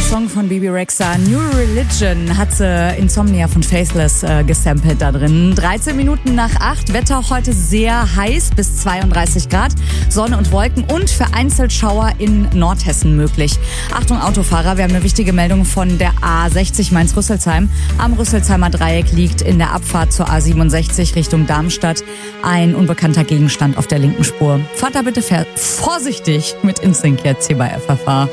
Song von Bebe Rexha, New Religion, hat sie Insomnia von Faithless gesampelt da drin. 13 Minuten nach 8, Wetter heute sehr heiß, bis 32 Grad, Sonne und Wolken und vereinzelt Schauer in Nordhessen möglich. Achtung Autofahrer, wir haben eine wichtige Meldung von der A60 Mainz-Rüsselsheim. Am Rüsselsheimer Dreieck liegt in der Abfahrt zur A67 Richtung Darmstadt ein unbekannter Gegenstand auf der linken Spur. Fahrt da bitte vorsichtig mit Insync jetzt hier bei FFH.